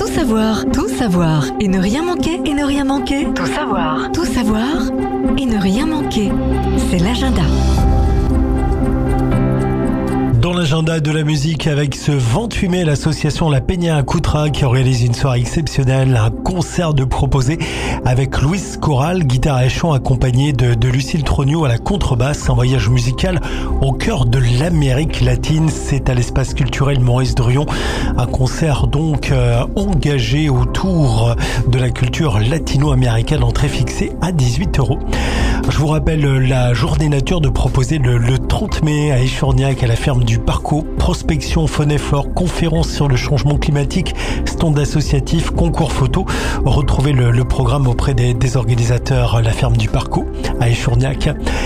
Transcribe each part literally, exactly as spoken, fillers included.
Tout savoir, tout savoir et ne rien manquer, et ne rien manquer. Tout savoir, tout savoir et ne rien manquer. C'est l'agenda. Dans l'agenda de la musique, avec ce vingt-huit mai, l'association La Peña à Coutras qui organise une soirée exceptionnelle, un concert de proposé avec Luis Corral, guitare et chant accompagné de, de Lucille Trogneau à la contrebasse. Un voyage musical au cœur de l'Amérique latine. C'est à l'espace culturel Maurice Druon. Un concert donc euh, engagé autour de la culture latino-américaine, entrée fixée à dix-huit euros. Je vous rappelle la journée nature de proposer le, le trente mai à Échurniac à la ferme du Parco. Prospection, faune et flore, conférence sur le changement climatique, stand associatif, concours photo. Retrouvez le, le programme auprès des, des organisateurs la ferme du Parco à Échurniac.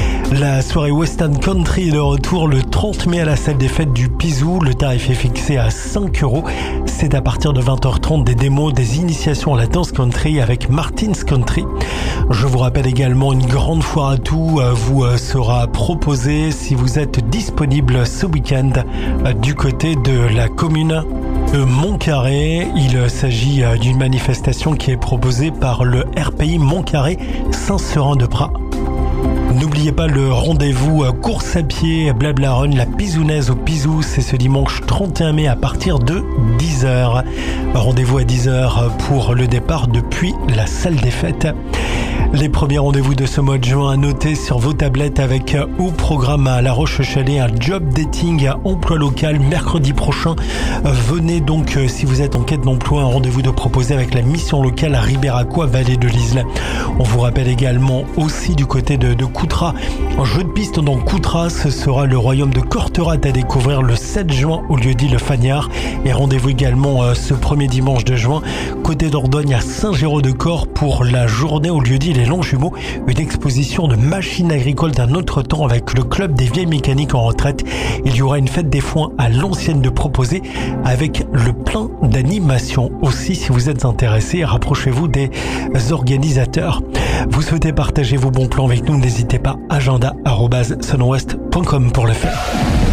La soirée Western Country est de retour le trente mai à la salle des fêtes du Pizou. Le tarif est fixé à cinq euros. C'est à partir de vingt heures trente des démos, des initiations à la danse country avec Martin's Country. Je vous rappelle également une grande foire à tout vous sera proposée si vous êtes disponible ce week-end du côté de la commune de Montcarré. Il s'agit d'une manifestation qui est proposée par le R P I Montcarré Saint-Seurin-de-Praz. N'oubliez pas le rendez-vous course à pied Blabla Run, la Pizounaise au Pizou, c'est ce dimanche trente et un mai à partir de dix heures. Rendez-vous à dix heures pour le départ depuis la salle des fêtes. Les premiers rendez-vous de ce mois de juin à noter sur vos tablettes avec au programme à La Roche-Chalais un job dating à emploi local mercredi prochain. Venez donc si vous êtes en quête d'emploi, un rendez-vous de proposer avec la mission locale à Ribéracois, Vallée de l'Isle. On vous rappelle également aussi du côté de, de Coutras, un jeu de piste dans Coutras, ce sera le royaume de Corterat à découvrir le sept juin au lieu-dit Le Fagnard. Et rendez-vous également euh, ce premier dimanche de juin côté d'Ordogne à Saint-Géraud-de-Corps pour la journée au lieu-dit Les Longs Jumeaux, une exposition de machines agricoles d'un autre temps avec le club des vieilles mécaniques en retraite. Il y aura une fête des foins à l'ancienne de proposer avec le plein d'animation. Aussi, si vous êtes intéressé, rapprochez-vous des organisateurs. Vous souhaitez partager vos bons plans avec nous, n'hésitez pas, agenda arobase sunwest point com pour le faire.